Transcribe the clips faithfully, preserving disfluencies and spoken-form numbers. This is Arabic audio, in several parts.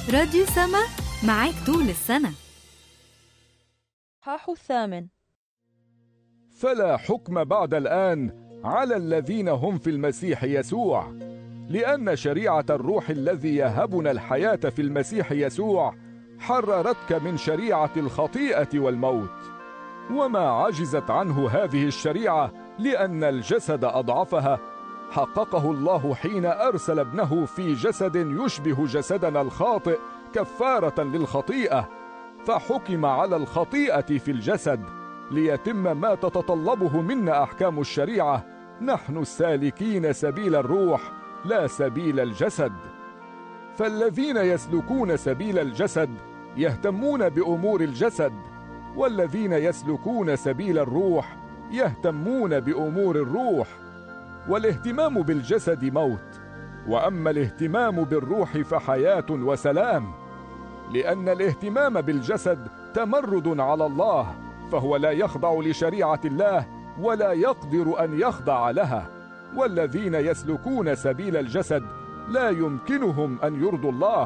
راديو سما معاك طول السنة. حاح الثامن. فلا حكم بعد الآن على الذين هم في المسيح يسوع، لأن شريعة الروح الذي يهبنا الحياة في المسيح يسوع حررتك من شريعة الخطيئة والموت. وما عجزت عنه هذه الشريعة لأن الجسد أضعفها، حققه الله حين أرسل ابنه في جسد يشبه جسدنا الخاطئ كفارة للخطيئة، فحكم على الخطيئة في الجسد ليتم ما تتطلبه منا أحكام الشريعة، نحن السالكين سبيل الروح لا سبيل الجسد. فالذين يسلكون سبيل الجسد يهتمون بأمور الجسد، والذين يسلكون سبيل الروح يهتمون بأمور الروح. والاهتمام بالجسد موت، وأما الاهتمام بالروح فحياة وسلام. لأن الاهتمام بالجسد تمرد على الله، فهو لا يخضع لشريعة الله ولا يقدر أن يخضع لها. والذين يسلكون سبيل الجسد لا يمكنهم أن يرضوا الله.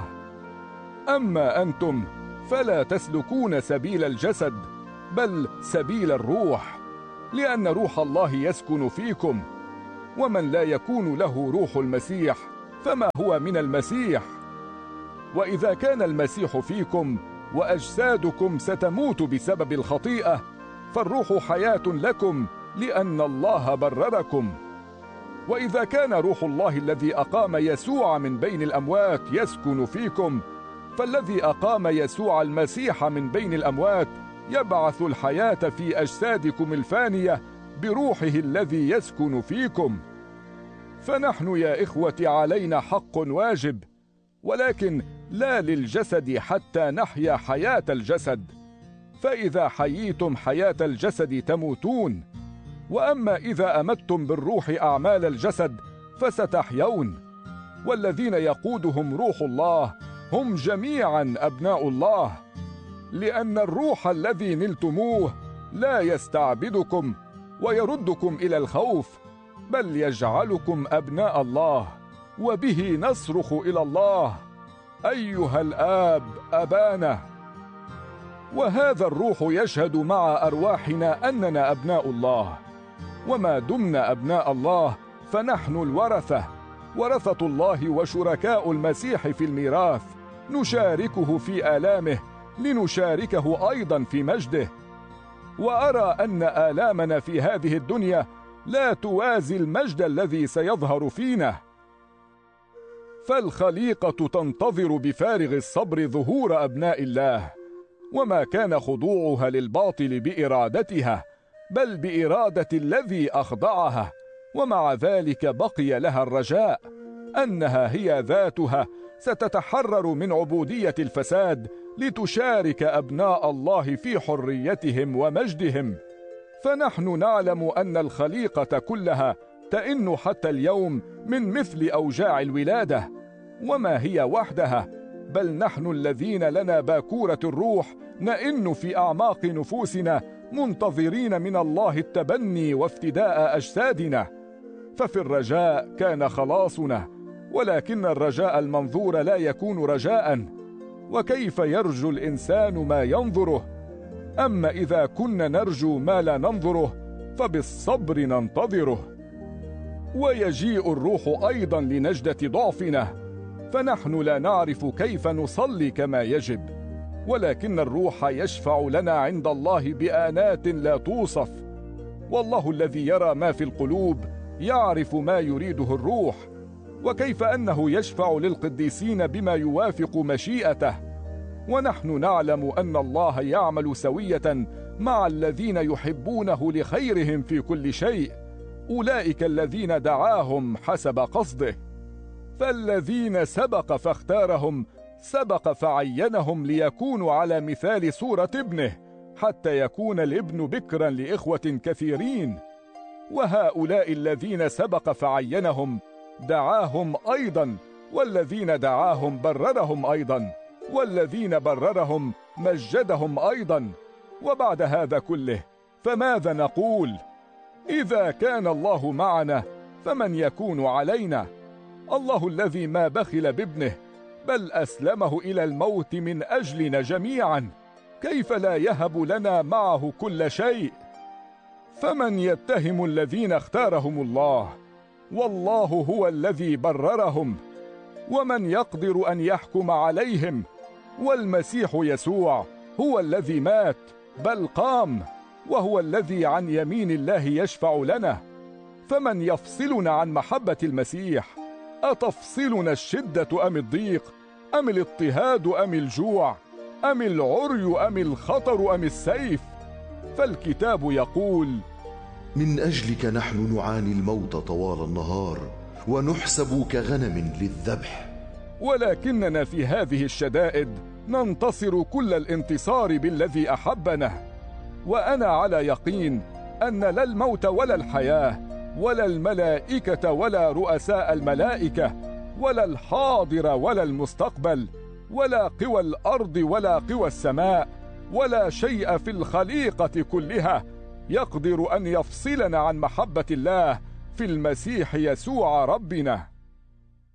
أما أنتم فلا تسلكون سبيل الجسد بل سبيل الروح، لأن روح الله يسكن فيكم. ومن لا يكون له روح المسيح فما هو من المسيح. وإذا كان المسيح فيكم وأجسادكم ستموت بسبب الخطيئة، فالروح حياة لكم لأن الله برركم. وإذا كان روح الله الذي أقام يسوع من بين الأموات يسكن فيكم، فالذي أقام يسوع المسيح من بين الأموات يبعث الحياة في أجسادكم الفانية بروحه الذي يسكن فيكم. فنحن يا إخوة علينا حق واجب، ولكن لا للجسد حتى نحيا حياة الجسد. فإذا حييتم حياة الجسد تموتون، وأما إذا أمتم بالروح أعمال الجسد فستحيون. والذين يقودهم روح الله هم جميعا أبناء الله، لأن الروح الذي نلتموه لا يستعبدكم ويردكم إلى الخوف، بل يجعلكم أبناء الله، وبه نصرخ إلى الله: أيها الآب أبانا. وهذا الروح يشهد مع أرواحنا أننا أبناء الله. وما دمنا أبناء الله فنحن الورثة، ورثة الله وشركاء المسيح في الميراث، نشاركه في آلامه لنشاركه أيضا في مجده. وأرى أن آلامنا في هذه الدنيا لا توازي المجد الذي سيظهر فينا. فالخليقة تنتظر بفارغ الصبر ظهور أبناء الله، وما كان خضوعها للباطل بإرادتها بل بإرادة الذي أخضعها. ومع ذلك بقي لها الرجاء أنها هي ذاتها ستتحرر من عبودية الفساد لتشارك أبناء الله في حريتهم ومجدهم. فنحن نعلم أن الخليقة كلها تئن حتى اليوم من مثل أوجاع الولادة، وما هي وحدها، بل نحن الذين لنا باكورة الروح نئن في أعماق نفوسنا منتظرين من الله التبني وافتداء أجسادنا. ففي الرجاء كان خلاصنا، ولكن الرجاء المنظور لا يكون رجاء. وكيف يرجو الإنسان ما ينظره؟ أما إذا كنا نرجو ما لا ننظره فبالصبر ننتظره. ويجيء الروح أيضا لنجدة ضعفنا، فنحن لا نعرف كيف نصلي كما يجب، ولكن الروح يشفع لنا عند الله بآنات لا توصف. والله الذي يرى ما في القلوب يعرف ما يريده الروح، وكيف أنه يشفع للقديسين بما يوافق مشيئته. ونحن نعلم أن الله يعمل سوية مع الذين يحبونه لخيرهم في كل شيء، أولئك الذين دعاهم حسب قصده. فالذين سبق فاختارهم سبق فعينهم ليكونوا على مثال صورة ابنه، حتى يكون الابن بكرا لإخوة كثيرين. وهؤلاء الذين سبق فعينهم دعاهم أيضا، والذين دعاهم بررهم أيضا، والذين بررهم مجدهم أيضا. وبعد هذا كله فماذا نقول؟ إذا كان الله معنا فمن يكون علينا؟ الله الذي ما بخل بابنه بل أسلمه إلى الموت من أجلنا جميعا، كيف لا يهب لنا معه كل شيء؟ فمن يتهم الذين اختارهم الله؟ والله هو الذي بررهم. ومن يقدر أن يحكم عليهم؟ والمسيح يسوع هو الذي مات بل قام، وهو الذي عن يمين الله يشفع لنا. فمن يفصلنا عن محبة المسيح؟ أتفصلنا الشدة أم الضيق أم الاضطهاد أم الجوع أم العري أم الخطر أم السيف؟ فالكتاب يقول: من أجلك نحن نعاني الموت طوال النهار، ونحسب كغنم للذبح. ولكننا في هذه الشدائد ننتصر كل الانتصار بالذي أحبنا. وأنا على يقين أن لا الموت ولا الحياة ولا الملائكة ولا رؤساء الملائكة ولا الحاضر ولا المستقبل ولا قوى الأرض ولا قوى السماء ولا شيء في الخليقة كلها يقدر أن يفصلنا عن محبة الله في المسيح يسوع ربنا.